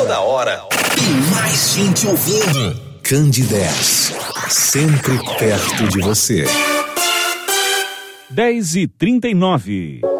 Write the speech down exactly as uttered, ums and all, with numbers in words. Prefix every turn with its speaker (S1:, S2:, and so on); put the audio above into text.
S1: toda hora. Tem mais gente ouvindo. Candidez, sempre perto de você.
S2: dez e trinta e nove.